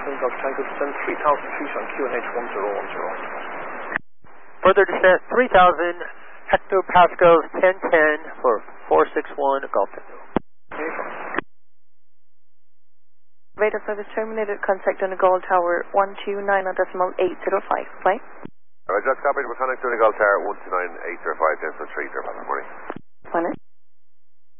Tango Golf Tango, descend 3,000 feet on QNH 1010. Further descent 3,000 hectopascals 1010 for 461 Golf Tango. Radar service terminated. Contact Donegal Tower 129.805. Flight. Alright, just copied. We're connecting Donegal Tower 129.805. 10 for 3, 0, morning.